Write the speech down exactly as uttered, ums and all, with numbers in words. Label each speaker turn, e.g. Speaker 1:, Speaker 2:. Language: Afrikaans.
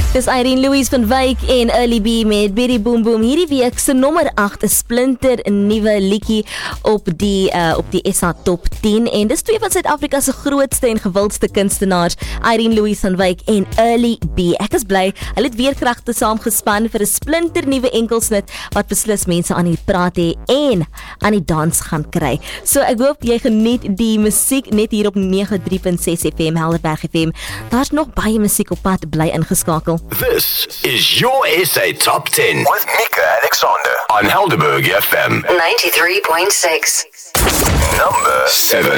Speaker 1: Dis Irene Louise van Wyk en Early B met Berry Boom Boom. Hierdie week se nommer agt, 'n splinter nuwe liedjie op die uh, op die S A Top tien en dis twee van Suid-Afrika se grootste en gewildste kunstenaars, Irene Louise van Wyk en Early B. Ek is bly hulle het weer kragte saamgespan vir 'n splinter nuwe enkelsnit wat beslis mense aan die praat hê en aan die dans gaan kry. So ek hoop jy geniet die musiek net hier op nege drie punt ses F M Helderberg F M. Daar's nog baie musiek op pad, bly ingeskakel.
Speaker 2: This is your S A Top ten with Mika Alexander on Helderberg F M
Speaker 3: ninety-three point six.
Speaker 2: Number seven.